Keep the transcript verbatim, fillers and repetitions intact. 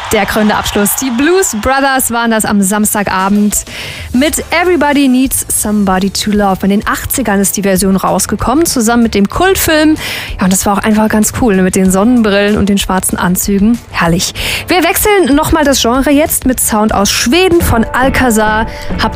Der krönende Abschluss. Die Blues Brothers waren das am Samstagabend mit Everybody Needs Somebody to Love. In den achtzigern ist die Version rausgekommen, zusammen mit dem Kultfilm. Ja, und das war auch einfach ganz cool, ne? Mit den Sonnenbrillen und den schwarzen Anzügen. Herrlich. Wir wechseln nochmal das Genre jetzt mit Sound aus Schweden von Alcazar. Habt